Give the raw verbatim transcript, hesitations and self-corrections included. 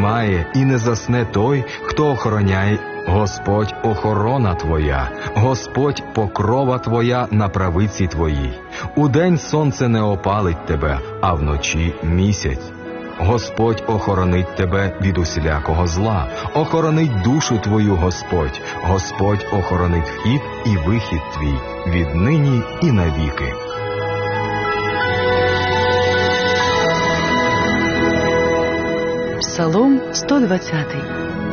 задрімає і не засне той, хто охороняє. Господь охорона твоя, Господь покрова твоя на правиці твоїй. Удень сонце не опалить тебе, а вночі місяць. Господь охоронить тебе від усілякого зла, охоронить душу твою Господь, Господь охоронить вхід і вихід твій, віднині і навіки. Псалом сто двадцятий.